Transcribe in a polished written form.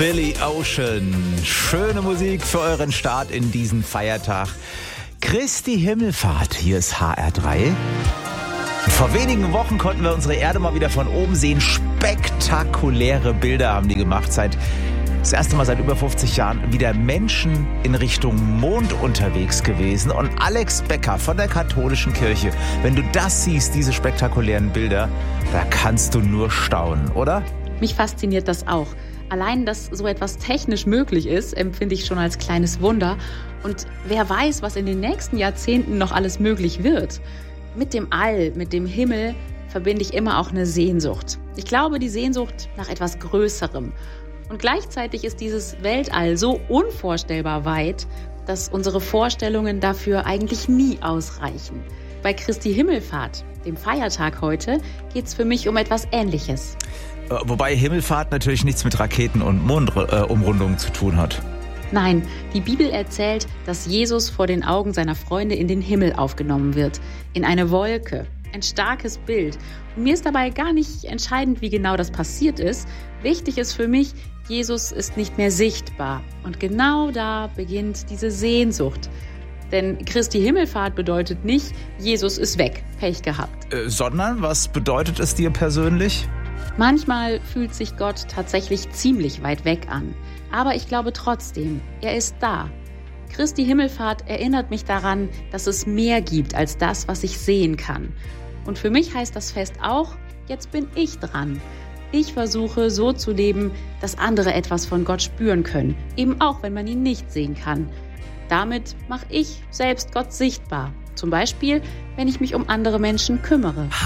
Billy Ocean. Schöne Musik für euren Start in diesen Feiertag. Christi Himmelfahrt, hier ist HR3. Vor wenigen Wochen konnten wir unsere Erde mal wieder von oben sehen. Spektakuläre Bilder haben die gemacht. Das erste Mal seit über 50 Jahren wieder Menschen in Richtung Mond unterwegs gewesen. Und Alex Becker von der Katholischen Kirche, wenn du das siehst, diese spektakulären Bilder, da kannst du nur staunen, oder? Mich fasziniert das auch. Allein, dass so etwas technisch möglich ist, empfinde ich schon als kleines Wunder. Und wer weiß, was in den nächsten Jahrzehnten noch alles möglich wird. Mit dem All, mit dem Himmel verbinde ich immer auch eine Sehnsucht. Ich glaube, die Sehnsucht nach etwas Größerem. Und gleichzeitig ist dieses Weltall so unvorstellbar weit, dass unsere Vorstellungen dafür eigentlich nie ausreichen. Bei Christi Himmelfahrt, dem Feiertag heute, geht es für mich um etwas Ähnliches. Wobei Himmelfahrt natürlich nichts mit Raketen und Mondumrundungen zu tun hat. Nein, die Bibel erzählt, dass Jesus vor den Augen seiner Freunde in den Himmel aufgenommen wird, in eine Wolke. Ein starkes Bild. Und mir ist dabei gar nicht entscheidend, wie genau das passiert ist. Wichtig ist für mich, Jesus ist nicht mehr sichtbar. Und genau da beginnt diese Sehnsucht. Denn Christi Himmelfahrt bedeutet nicht, Jesus ist weg, Pech gehabt. Sondern, was bedeutet es dir persönlich? Manchmal fühlt sich Gott tatsächlich ziemlich weit weg an. Aber ich glaube trotzdem, er ist da. Christi Himmelfahrt erinnert mich daran, dass es mehr gibt als das, was ich sehen kann. Und für mich heißt das Fest auch, jetzt bin ich dran. Ich versuche so zu leben, dass andere etwas von Gott spüren können, eben auch wenn man ihn nicht sehen kann. Damit mache ich selbst Gott sichtbar. Zum Beispiel, wenn ich mich um andere Menschen kümmere.